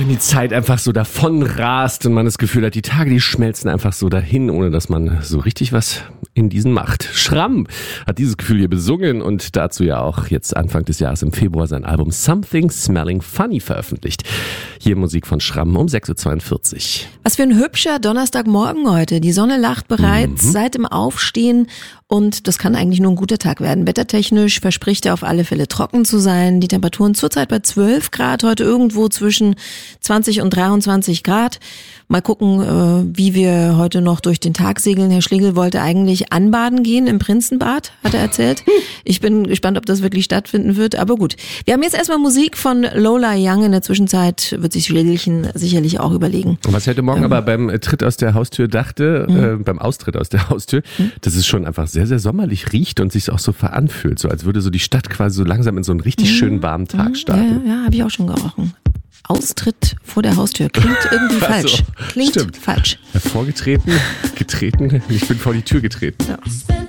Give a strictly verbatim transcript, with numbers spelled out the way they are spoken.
wenn die Zeit einfach so davon rast und man das Gefühl hat, die Tage, die schmelzen einfach so dahin, ohne dass man so richtig was in diesen macht. Schramm hat dieses Gefühl hier besungen und dazu ja auch jetzt Anfang des Jahres im Februar sein Album Something Smelling Funny veröffentlicht. Hier Musik von Schramm um sechs Uhr zweiundvierzig. Was für ein hübscher Donnerstagmorgen heute. Die Sonne lacht bereits mhm. seit dem Aufstehen und das kann eigentlich nur ein guter Tag werden. Wettertechnisch verspricht er auf alle Fälle trocken zu sein. Die Temperaturen zurzeit bei zwölf Grad, heute irgendwo zwischen zwanzig und dreiundzwanzig Grad. Mal gucken, wie wir heute noch durch den Tag segeln. Herr Schlegel wollte eigentlich anbaden gehen im Prinzenbad, hat er erzählt. Ich bin gespannt, ob das wirklich stattfinden wird, aber gut. Wir haben jetzt erstmal Musik von Lola Young. In der Zwischenzeit wird sich Schlegelchen sicherlich auch überlegen. Und was ich heute Morgen ähm, aber beim Tritt aus der Haustür dachte, mhm. äh, beim Austritt aus der Haustür, mhm. dass es schon einfach sehr, sehr sommerlich riecht und sich auch so veranfühlt. So als würde so die Stadt quasi so langsam in so einen richtig mhm. schönen warmen Tag mhm. starten. Ja, ja, habe ich auch schon gerochen. Austritt vor der Haustür. Klingt irgendwie falsch. Also, Klingt stimmt. falsch. Hervorgetreten, getreten, ich bin vor die Tür getreten. Ja.